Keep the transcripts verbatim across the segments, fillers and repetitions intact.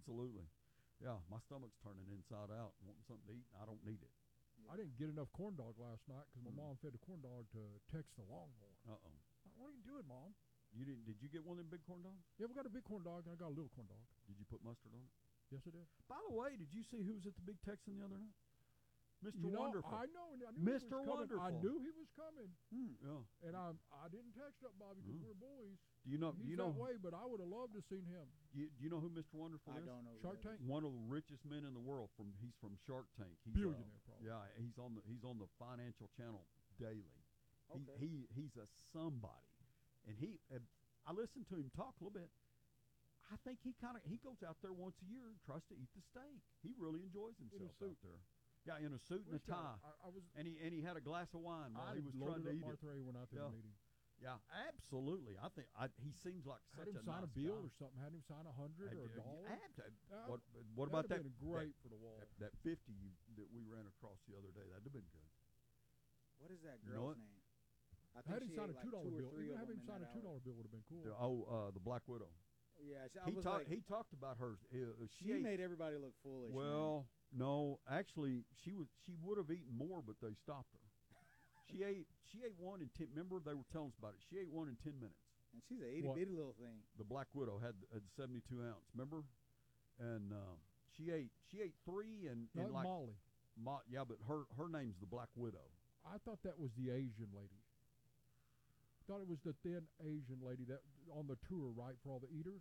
absolutely. Yeah, my stomach's turning inside out, wanting something to eat, and I don't need it. Yeah. I didn't get enough corn dog last night because my Mm. mom fed the corn dog to Tex the Longhorn. Uh-oh. What are you doing, Mom? You didn't? Did you get one of them big corn dogs? Yeah, we got a big corn dog and I got a little corn dog. Did you put mustard on it? Yes, I did. By the way, did you see who was at the Big Texan the other night? Mister You know, Wonderful. I know. I knew Mister He was coming. Wonderful. I knew he was coming, Hmm, yeah. and I I didn't text up Bobby because Mm. we're boys. Do you know? He's do you that know? way, but I would have loved to seen him. You, do you know who Mister Wonderful I is? don't know. who Shark that Tank? is. One of the richest men in the world. From he's from Shark Tank. He's Billionaire, uh, probably. Yeah, he's on the he's on the Financial Channel daily. Okay. He, he he's a somebody, and he. Uh, I listened to him talk a little bit. I think he kind of he goes out there once a year and tries to eat the steak. He really enjoys himself suit. out there. Yeah, in a suit and a Which guy? tie, I, I was. and he and he had a glass of wine while I he was loaded trying to up eat it. Martha Ray went out there Yeah. to meet him. Yeah, absolutely. I think I, he seems like such Had him a sign nice a bill guy. or something. Had him sign a hundred or a Uh, dollar. ab- ab- Uh, what what about that? That'd have been great that, for the wall. that, that fifty you, that we ran across the other day. That'd have been good. What is that You know girl's what? name? I Had him she sign ate a like two dollar two or bill. three Even of have them him in sign that a two dollar hour. bill would have been cool. The- oh, uh, the Black Widow. Yeah, she, I He was talked. like, he talked about her. Uh, she she ate, made everybody look foolish. well. No, actually, she was. She would have eaten more, but they stopped her. She ate. She ate one in ten. Remember, they were telling us about it. She ate one in ten minutes. man. And she's a itty What? bitty little thing. The Black Widow had had seventy-two ounce. Remember, and uh, she ate. She ate three and, Not and like Molly. Mo- yeah, but her her name's the Black Widow. I thought that was the Asian lady. Thought it was the thin Asian lady that on the tour, right, for all the eaters.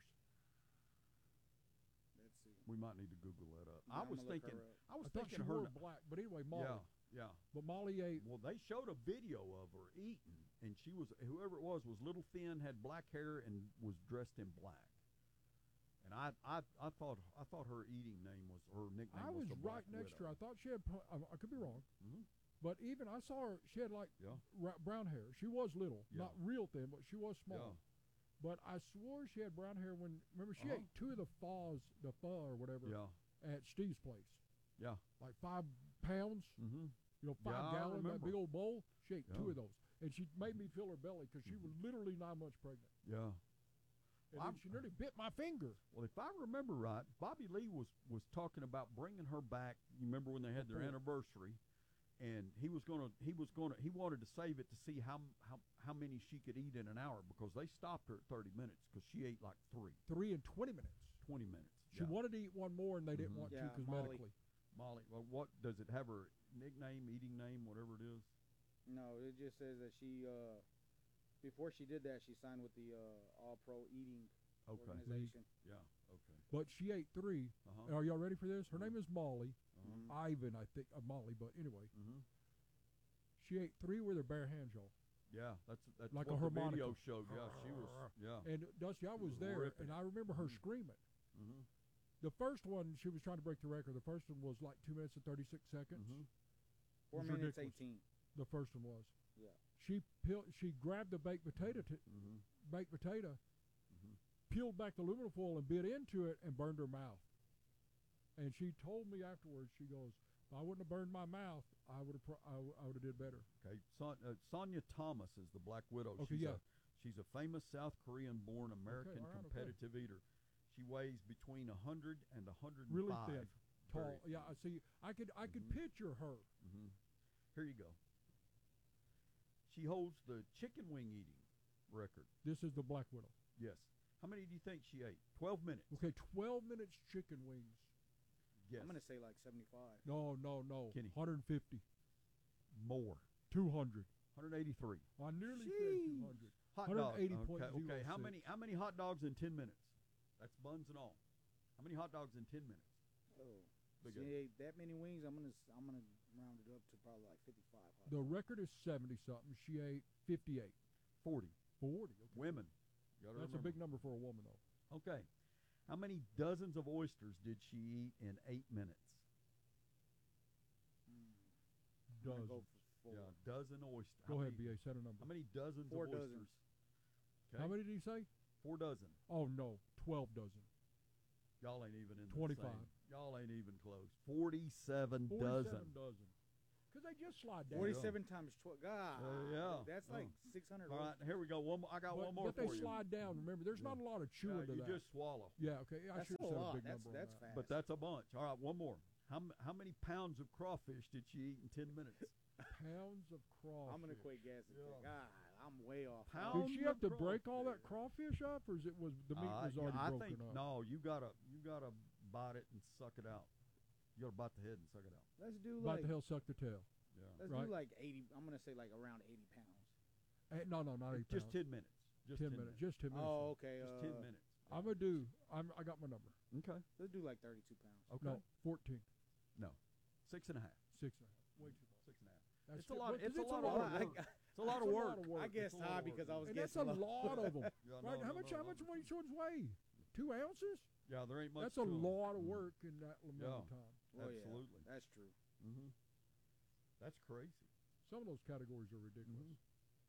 Let's see. We might need to Google that up. Yeah, I I'm was gonna look thinking. her up. I was I thought thinking she her. wore black, but anyway, Molly. Yeah, yeah. But Molly ate. Well, they showed a video of her eating, and she was whoever it was was little thin, had black hair, and was dressed in black. And I, I, I thought, I thought her eating name was her nickname. I was the Black right next to her. I Widow. thought she had. pu- I, I could be wrong, Mhm. but even I saw her. She had like Yeah. ra- brown hair. She was little, Yeah. not real thin, but she was small. Yeah. But I swore she had brown hair when. Remember, she Uh-huh. ate two of the phaws, the pho or whatever, Yeah, at Steve's place. yeah. Like five pounds. Mm-hmm. You know, five Yeah, I gallons, that remember. big old bowl. She ate Yeah. two of those, and she made me feel her belly because she was Mhm. literally nine months pregnant. Yeah. And Well, then I'm- she nearly bit my finger. Well, if I remember right, Bobby Lee was was talking about bringing her back. You remember when they had their Before. anniversary, and he was gonna he was gonna he wanted to save it to see how how how many she could eat in an hour because they stopped her at thirty minutes because she ate like three. Three and twenty minutes. twenty minutes. She Yeah. wanted to eat one more, and they didn't Mhm. want to Yeah, because Molly. medically. Molly. Well, what does it have her nickname, eating name, whatever it is? No, it just says that she, uh, before she did that, she signed with the uh, All Pro Eating Okay. organization. Yeah. Okay. But she ate three. Uh huh. Are y'all ready for this? Her name is Molly. Uh-huh. Mhm. Ivan, I think, uh, Molly. But anyway, Mm-hmm. she ate three with her bare hands, y'all. Yeah, that's that's Like what a the video harmonica. showed. Yeah, she was. Yeah. And Dusty, I was there, Ripping and it. I remember her Mhm. screaming. Mm-hmm. The first one, she was trying to break the record. The first one was like two minutes and thirty-six seconds. Mm-hmm. Four It's minutes ridiculous. eighteen. The first one was. Yeah. She peel, she grabbed the baked potato, t- Mm-hmm. baked potato, Mm-hmm. peeled back the aluminum foil and bit into it and burned her mouth. And she told me afterwards, she goes, "If I wouldn't have burned my mouth, I would have pro- I, w- I would have did better." Okay, Son, uh, Sonia Thomas is the Black Widow. Okay, she's yeah. A, she's a famous South Korean-born American all right, okay. competitive eater. She weighs between one hundred and one hundred five. Really thin, tall. Very Yeah, I see. I could I could Mhm. picture her. Mm-hmm. Here you go. She holds the chicken wing eating record. This is the Black Widow. Yes. How many do you think she ate? Twelve minutes. Okay, twelve minutes chicken wings. Yes. I'm gonna say like seventy-five. No, no, no. Kenny. one hundred fifty, more. two hundred. one hundred eighty-three. I nearly said Jeez. two hundred. Hot one dogs. hundred eighty Okay. point zero Okay. How six. many? How many hot dogs in ten minutes? That's buns and all. How many hot dogs in ten minutes? Oh. Big She up. ate that many wings. I'm gonna s- I'm gonna round it up to probably like fifty-five. hot The dogs. record is seventy something. She ate fifty-eight. Forty. forty. Okay. Women. You gotta That's remember. a big number for a woman, though. Okay. How many dozens of oysters did she eat in eight minutes? Mm. I'm Dozen. gonna go for four. Yeah, dozen oysters. Go ahead, B A. Set a number. How many dozens Four of dozen. oysters? Okay. How many did he say? Four dozen. Oh, no. twelve dozen. Y'all ain't even in the twenty-five. same. Y'all ain't even close. Forty-seven forty-seven dozen. dozen. Because they just slide down. Forty-seven times twelve. God, Uh, yeah. that's Oh. like six hundred. All right, here we go. One more. I got But, one more but they for you. slide down. Remember, there's Yeah. not a lot of Yeah, chewing to you that. just swallow. Yeah, okay. I That's should a have said lot. a big That's number on that's that. fast. But that's a bunch. All right, one more. How m- how many pounds of crawfish did she eat in ten minutes? Pounds of crawfish. I'm gonna quit guessing. Yeah. God, I'm way off. Pound- Did she have to Pounds of break all that crawfish. crawfish up, or is it was the meat Uh, was yeah, already I broken think up? no. You gotta you gotta bite it and suck it out. You gotta bite the head and suck it out. Let's do Bite like the hell, suck the tail. Yeah. let's right. do like eighty. I'm gonna say like around eighty pounds. Eh, no, no, not eight Just pounds. ten minutes. Just ten minutes. Just ten minutes. Oh, okay. Just uh, ten minutes. I'm gonna do. I'm. I got my number. Okay. Let's do like thirty-two pounds. Okay. No, fourteen. Six and a half. Six and a half. Way too much. Six and a half. That's It's a too- lot- but it's a 'cause lot Well, of I, work. I, It's a lot That's of a work. lot of work. I guessed It's a lot high of because work. I was And that's guessing a low. lot of them. Yeah, Right? no, how no, much? no, how no. much one each one's weigh? Two ounces? Yeah, there ain't much. That's a to 'em. lot of Mm. work in that amount Yeah. of time. Well, yeah, Absolutely. that's true. Mm-hmm. That's crazy. Some of those categories are ridiculous. Mhm.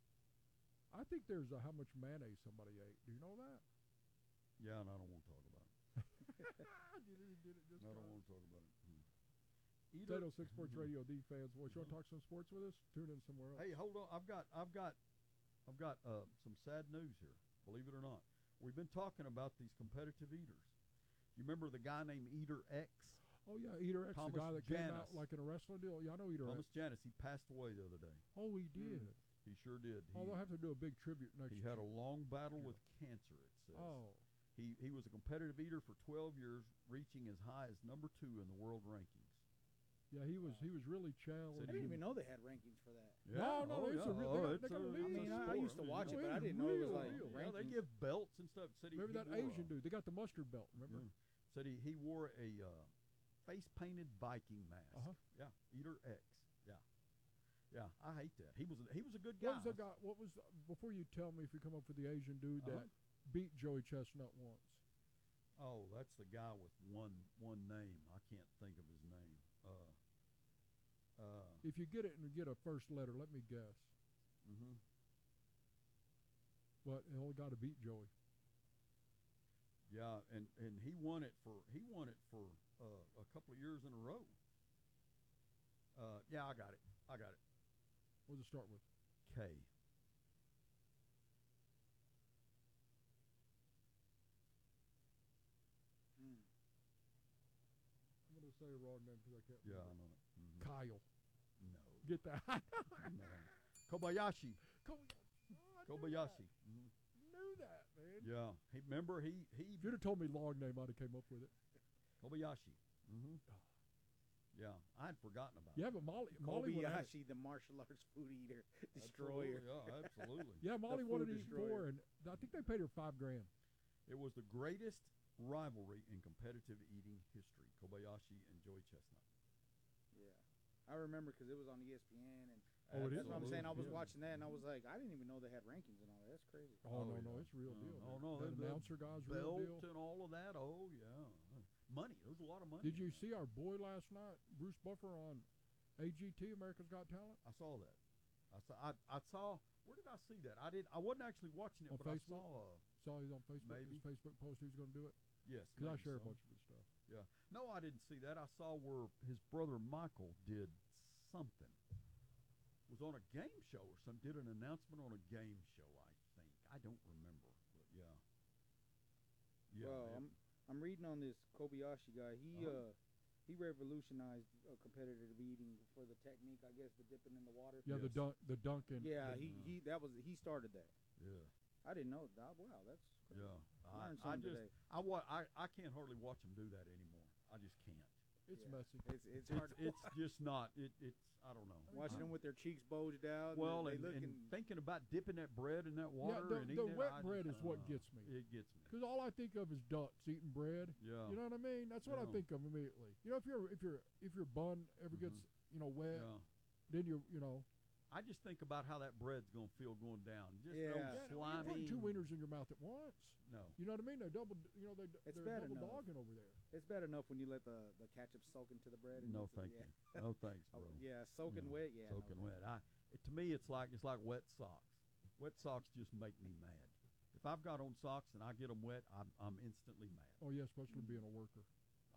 I think there's a how much mayonnaise somebody ate. Do you know that? Yeah, and I don't want to talk about it. did it, did it just I don't cause- want to talk about it. Mm. Eater- Potato Six Sports Mhm. Radio D fans. Boys, you want to Mhm. talk some sports with us? Tune in somewhere else. Hey, hold on. I've got, I've got, I've got uh, some sad news here. Believe it or not, we've been talking about these competitive eaters. You remember the guy named Eater X? Oh yeah, Eater X, Thomas the guy that came out Janus. like in a wrestling deal. Yeah, I know Eater Thomas X. Janus. He passed away the other day. Oh, he did. Mm. He sure did. He, Oh, they'll have to do a big tribute next he year. had a long battle with cancer. It says. Oh, He he was a competitive eater for twelve years, reaching as high as number two in the world rankings. yeah, he was he was really I challenging. didn't even know they had rankings for that. No, no, oh, it's a yeah. real- Oh, they got- it's they got a a- league. I it's a mean, I, I sport. used to mean, watch you it, know, but I it's didn't know it was real, like real. Yeah, they rankings. give belts and stuff. Said he, Remember he that wore Asian a, dude? They got the mustard belt. Remember? Yeah. Said he, he wore a uh, face painted Viking mask. Uh-huh. Yeah, Eater X. Yeah, yeah. I hate that. He was a, he was a good guy. What was the guy? What was the, before you tell me if you come up with the Asian dude Uh-huh. that beat Joey Chestnut once? Oh, that's the guy with one one name. I can't think of his name. Uh, uh, If you get it and get a first letter, let me guess. mm-hmm. But the only guy to beat Joey. Yeah, and, and he won it for he won it for uh, a couple of years in a row. Uh, yeah, I got it. I got it. What does it start with? K. Mm. I'm going to say a wrong name because I can't Yeah, I remember. know it. Mhm. Kyle. No, Get that. no. Kobayashi. Kobayashi. Oh, I knew Kobayashi. that. Mhm. Knew that, man. Yeah, he remember he he If you'd have told me long name, I'd have came up with it. Kobayashi. Mm-hmm. Yeah, I had forgotten about Yeah, it. but Molly, Molly wanted to Kobayashi, the martial arts food eater, destroyer. Absolutely, Yeah, absolutely. Yeah, Molly food wanted to eat destroyer. four, and I think they paid her five grand. It was the greatest rivalry in competitive eating history. Kobayashi and Joey Chestnut. Yeah, I remember because it was on E S P N, and Oh, it is that's what I'm on saying. I was E S P N. watching that, and I was like, I didn't even know they had rankings and all that. That's crazy. Oh, no, yeah. no, it's real Uh, deal. Oh man. no, that the- the announcer guy's real belt deal. and all of that. Oh yeah, money. There was a lot of money. Did in you that. see our boy last night, Bruce Buffer, on A G T, America's Got Talent? I saw that. I saw. I, I saw. Where did I see that? I did. I wasn't actually watching it, On but Facebook? I saw. Uh, Saw he's on Facebook. Maybe. His Facebook post he was going to do it. yes, Because I maybe share a so. bunch of his stuff. Yeah. No, I didn't see that. I saw where his brother Michael did something. Was on a game show or something. Did an announcement on a game show. I think. I don't remember, but yeah. Yeah. well, it- I'm I'm reading on this Kobayashi guy. He Uh-huh. uh he revolutionized uh, competitive eating for the technique. I guess the dipping in the water. Yeah, the Yes. dunk, the Duncan. Yeah, the- he, uh, he that was he started that. yeah. I didn't know that. Wow, that's crazy. Yeah. I, Learned I something just. today. I, wa- I I can't hardly watch him do that anymore. I just can't. It's Yeah. messy. It's it's It's, hard. to it's watch. just not. It, it's. I don't know. Watching I- them with their cheeks bulged out. Well, they and, look and thinking about dipping that bread in that water the- and the eating it, wet I bread just- is what uh, gets me. It gets me. Because all I think of is ducks eating bread. Yeah. You know what I mean? That's what I Yeah. think of immediately. You know, if your if your if your bun ever Mhm. gets you know wet, Yeah. then you you know. I just think about how that bread's gonna feel going down. Just Yeah. real Yeah, Yeah, no, slimy. you're putting two wieners in your mouth at once. No. You know what I mean? They're double. You know they It's they're bad double enough. dogging over there. It's bad enough when you let the, the ketchup soak into the bread. And No, it's- thank yeah. you. No thanks, Oh, bro. yeah, soaking No, wet. Yeah, no Soaking thanks. wet. I. It, to me, it's like it's like wet socks. Wet socks just make me mad. If I've got on socks and I get them wet, I'm I'm instantly mad. Oh yeah, especially Mm. being a worker.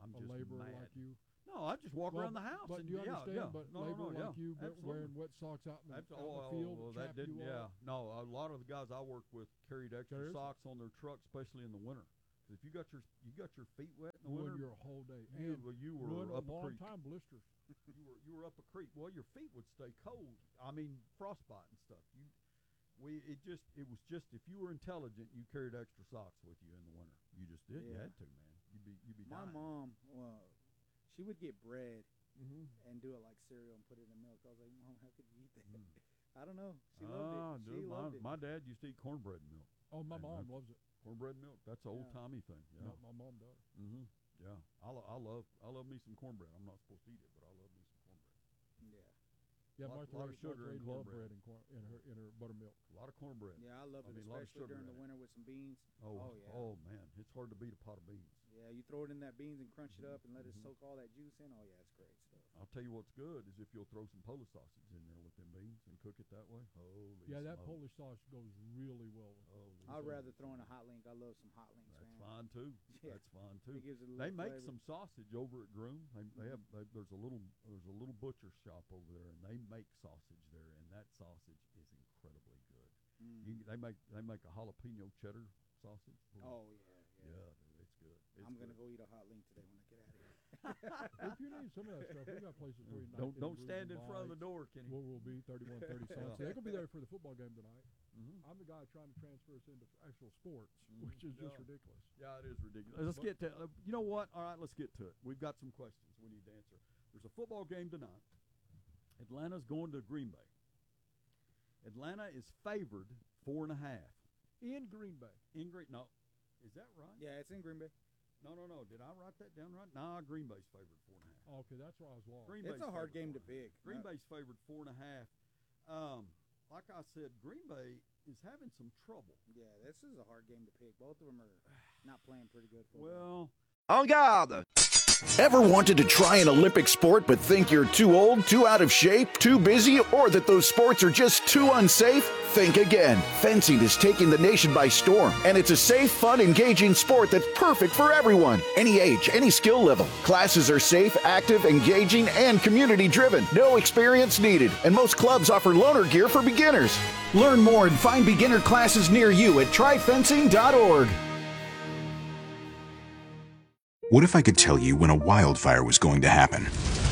I'm a just laborer mad. like you. No, I just walk Well, around the house. But and, you yeah, understand? yeah. But no, laborer no, no, like yeah. you, but Absolutely. wearing wet socks out in the, Abs- out in oh, the field, well, chap that didn't. you Yeah, up. no. A lot of the guys I work with carried extra Seriously? socks on their truck, especially in the winter. 'Cause if you got your you got your feet wet in the Ruin winter, your whole day. you, And well, you were ruin a up a long creek. time blisters. You were you were up a creek. Well, your feet would stay cold. I mean, frostbite and stuff. You, we it just it was just if you were intelligent, you carried extra socks with you in the winter. You just did. You Yeah. had to, man. You'd be you'd be My dying. mom, well, she would get bread Mm-hmm. and do it like cereal and put it in milk. I was like, Mom, how could you eat that? Mm. I don't know. She Ah, loved it. dude, She my, loved it. my dad used to eat cornbread and milk. Oh, my And mom that's- loves it. Cornbread and milk. That's an Yeah. old timey thing. Yeah. No, my mom does. Mm-hmm. Yeah. I, lo- I love I love me some cornbread. I'm not supposed to eat it, but I love me some cornbread. Yeah. Yeah, Lot- Martha lot of Ray- sugar Martha in Ray loved cornbread. bread in, corn, in her in her buttermilk. A lot of cornbread. Yeah, I love I it, mean, a lot of especially sugar during in the it. winter with some beans. Oh, Oh, yeah. oh man, it's hard to beat a pot of beans. Yeah, you throw it in that beans and crunch it up and let Mhm. it soak all that juice in. Oh, yeah, it's great stuff. I'll tell you what's good is if you'll throw some Polish sausage in there with them beans and cook it that way. Holy Yeah, that smokes. Polish sauce goes really well. with it. Holy I'd smokes. rather throw in a hot link. I love some hot links, That's man. fine too. Yeah. That's fine too. It gives it a They little make flavor. some sausage over at Groom. They, they have they, there's a little there's a little butcher shop over there, and they make sausage there, and that sausage is incredibly good. Mm. You, they make they make a jalapeno cheddar sausage. Ooh, Oh, yeah, yeah, yeah. dude, it's good. It's I'm going to good. go eat a hot link today when I get out of here. If you need some of that stuff, we got places where you Don't knock don't in stand in Bruce front of the and door, Kenny. Mike's, Where we'll be thirty-one thirty Yeah. Sunset. They're gonna be there for the football game tonight. Mm-hmm. I'm the guy trying to transfer us into actual sports, Mhm. which is just Yeah. ridiculous. Yeah, it is ridiculous. Let's get to. Uh, you know what? All right, let's get to it. We've got some questions we need to answer. There's a football game tonight. Atlanta's going to Green Bay. Atlanta is favored four and a half In Green Bay, in Green. No, is that right? Yeah, it's in Green Bay. No, no, no. Did I write that down right? Nah, Green Bay's favored four and a half. okay, that's where I was lost. Green It's Bay's a hard favored game to four and a half. pick. Green Uh, Bay's favored four and a half. Um, like I said, Green Bay is having some trouble. Yeah, this is a hard game to pick. Both of them are not playing pretty good football. Well, En garde! Ever wanted to try an Olympic sport but think you're too old, too out of shape, too busy, or that those sports are just too unsafe? Think again. Fencing is taking the nation by storm, and it's a safe, fun, engaging sport that's perfect for everyone. Any age, any skill level. Classes are safe, active, engaging, and community-driven. No experience needed, and most clubs offer loaner gear for beginners. Learn more and find beginner classes near you at try fencing dot org. What if I could tell you when a wildfire was going to happen?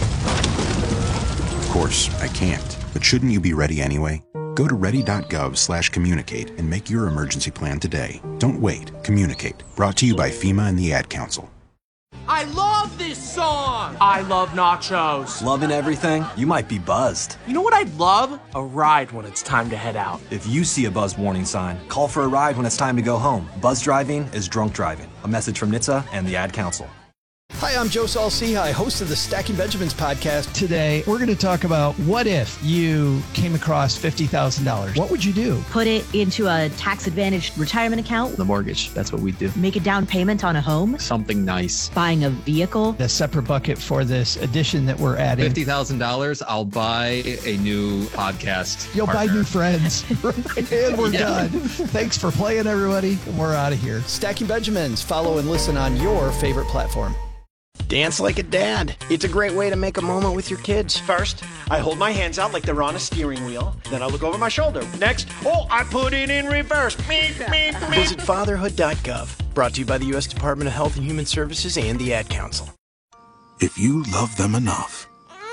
Of course, I can't. But shouldn't you be ready anyway? Go to ready.gov slash communicate and make your emergency plan today. Don't wait. Communicate. Brought to you by FEMA and the Ad Council. I love this song! I love nachos. Loving everything? You might be buzzed. You know what I'd love? A ride when it's time to head out. If you see a buzz warning sign, call for a ride when it's time to go home. Buzz driving is drunk driving. A message from N H T S A and the Ad Council. Hi, I'm Joe Saul-Sehy, host of the Stacking Benjamins podcast. Today, we're going to talk about what if you came across fifty thousand dollars? What would you do? Put it into a tax-advantaged retirement account. The mortgage, that's what we do. Make a down payment on a home. Something nice. Buying a vehicle. The separate bucket for this addition that we're adding. fifty thousand dollars, I'll buy a new podcast You'll partner. buy new friends. And we're Yeah. done. Thanks for playing, everybody. We're out of here. Stacking Benjamins. Follow and listen on your favorite platform. Dance like a dad. It's a great way to make a moment with your kids. First, I hold my hands out like they're on a steering wheel. Then I look over my shoulder. Next, oh, I put it in reverse. Meep, meep, meep. Visit fatherhood dot gov. Brought to you by the U S Department of Health and Human Services and the Ad Council. If you love them enough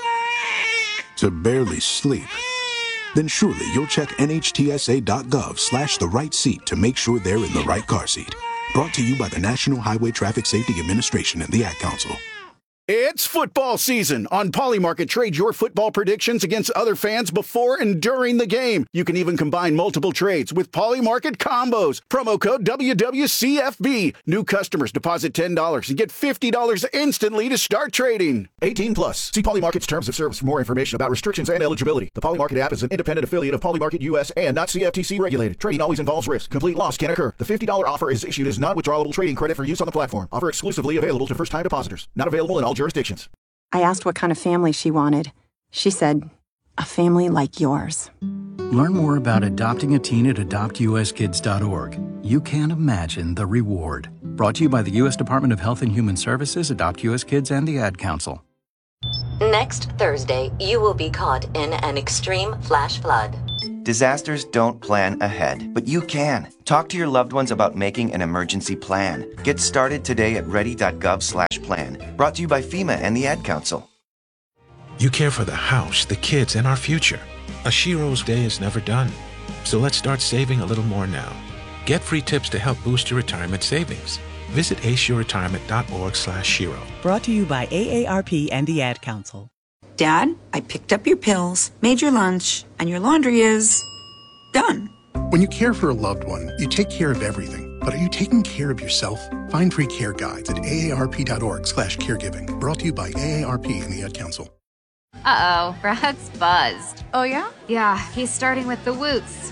to barely sleep, then surely you'll check N H T S A dot gov slash the right seat to make sure they're in the right car seat. Brought to you by the National Highway Traffic Safety Administration and the Ad Council. It's football season. On Polymarket, trade your football predictions against other fans before and during the game. You can even combine multiple trades with Polymarket combos. Promo code W W C F B. New customers deposit ten dollars and get fifty dollars instantly to start trading. eighteen plus. See Polymarket's terms of service for more information about restrictions and eligibility. The Polymarket app is an independent affiliate of Polymarket U S and not C F T C regulated. Trading always involves risk. Complete loss can occur. The fifty dollars offer is issued as non-withdrawable trading credit for use on the platform. Offer exclusively available to first-time depositors. Not available in all jurisdictions. I asked what kind of family she wanted. She said, a family like yours. Learn more about adopting a teen at adopt u s kids dot org. You can't imagine the reward. Brought to you by the U S Department of Health and Human Services, Adopt U S Kids, and the Ad Council. Next Thursday, you will be caught in an extreme flash flood. Disasters don't plan ahead, but you can. Talk to your loved ones about making an emergency plan. Get started today at ready dot gov slash plan. Brought to you by FEMA and the Ad Council. You care for the house, the kids, and our future. A Shiro's day is never done. So let's start saving a little more now. Get free tips to help boost your retirement savings. Visit ace your retirement dot org slash Shiro. Brought to you by A A R P and the Ad Council. Dad, I picked up your pills, made your lunch, and your laundry is done. When you care for a loved one, you take care of everything. But are you taking care of yourself? Find free care guides at A A R P dot org slash caregiving. Brought to you by A A R P and the Ad Council. Uh-oh, Brad's buzzed. Oh, yeah? Yeah, he's starting with the woots.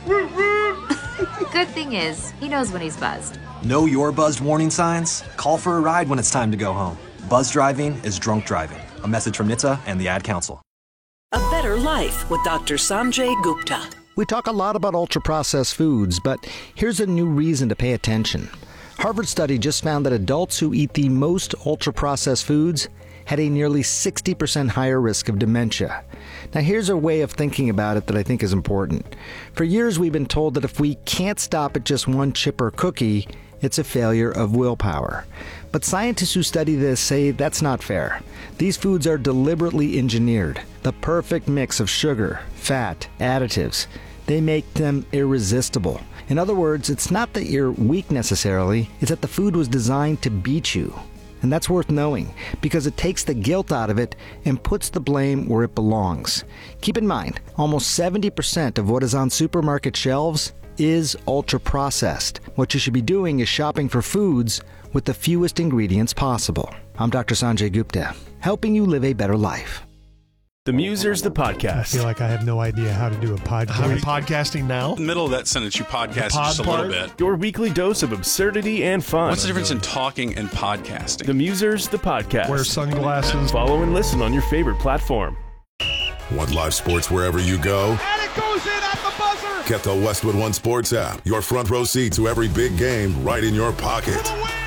Good thing is, he knows when he's buzzed. Know your buzzed warning signs? Call for a ride when it's time to go home. Buzz driving is drunk driving. A message from N H T S A and the Ad Council. A better life with Doctor Sanjay Gupta. We talk a lot about ultra-processed foods, but here's a new reason to pay attention. Harvard study just found that adults who eat the most ultra-processed foods had a nearly sixty percent higher risk of dementia. Now here's a way of thinking about it that I think is important. For years we've been told that if we can't stop at just one chip or cookie, it's a failure of willpower. But scientists who study this say that's not fair. These foods are deliberately engineered, the perfect mix of sugar, fat, additives. They make them irresistible. In other words, it's not that you're weak necessarily, it's that the food was designed to beat you. And that's worth knowing, because it takes the guilt out of it and puts the blame where it belongs. Keep in mind, almost seventy percent of what is on supermarket shelves is ultra-processed. What you should be doing is shopping for foods with the fewest ingredients possible. I'm Doctor Sanjay Gupta, helping you live a better life. The Musers, the podcast. I feel like I have no idea how to do a podcast. Are we podcasting now? Middle of that sentence, you podcast just a little bit. Your weekly dose of absurdity and fun. What's the difference in talking and podcasting? The Musers, the podcast. Wear sunglasses. Follow and listen on your favorite platform. Want live sports wherever you go? And it goes in at the buzzer! Get the Westwood One Sports app. Your front row seat to every big game right in your pocket.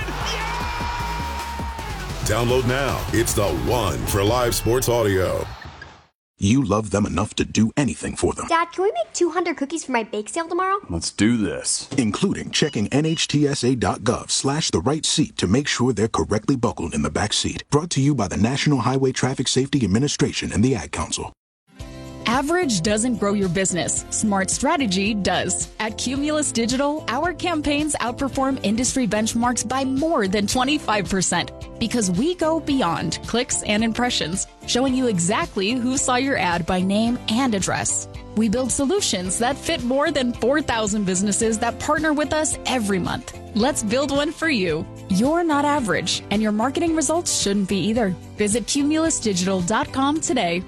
Download now. It's the one for live sports audio. You love them enough to do anything for them. Dad, can we make two hundred cookies for my bake sale tomorrow? Let's do this. Including checking N H T S A dot gov slash the right seat to make sure they're correctly buckled in the back seat. Brought to you by the National Highway Traffic Safety Administration and the Ad Council. Average doesn't grow your business. Smart strategy does. At Cumulus Digital, our campaigns outperform industry benchmarks by more than twenty-five percent because we go beyond clicks and impressions, showing you exactly who saw your ad by name and address. We build solutions that fit more than four thousand businesses that partner with us every month. Let's build one for you. You're not average, and your marketing results shouldn't be either. Visit cumulus digital dot com today.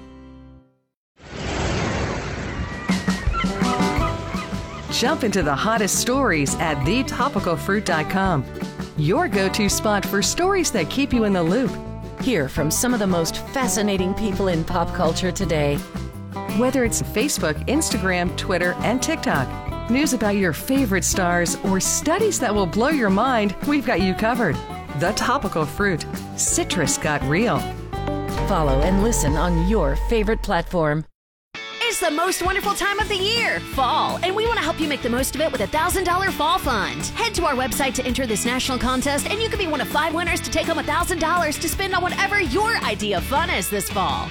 Jump into the hottest stories at the topical fruit dot com. Your go-to spot for stories that keep you in the loop. Hear from some of the most fascinating people in pop culture today. Whether it's Facebook, Instagram, Twitter, and TikTok, news about your favorite stars, or studies that will blow your mind, we've got you covered. The Topical Fruit. Citrus got real. Follow and listen on your favorite platform. It's the most wonderful time of the year, fall, and we want to help you make the most of it with a one thousand dollars Fall Fund. Head to our website to enter this national contest, and you could be one of five winners to take home one thousand dollars to spend on whatever your idea of fun is this fall.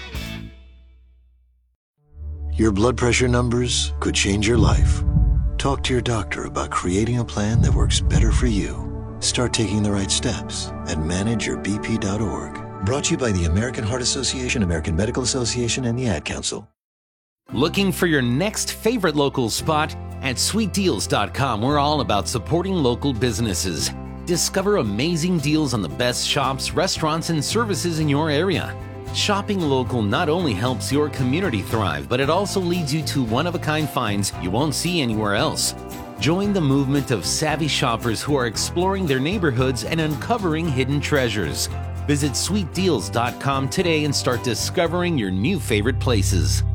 Your blood pressure numbers could change your life. Talk to your doctor about creating a plan that works better for you. Start taking the right steps at manage your b p dot org. Brought to you by the American Heart Association, American Medical Association, and the Ad Council. Looking for your next favorite local spot? At sweet deals dot com, we're all about supporting local businesses. Discover amazing deals on the best shops, restaurants, and services in your area. Shopping local not only helps your community thrive, but it also leads you to one-of-a-kind finds you won't see anywhere else. Join the movement of savvy shoppers who are exploring their neighborhoods and uncovering hidden treasures. Visit sweet deals dot com today and start discovering your new favorite places.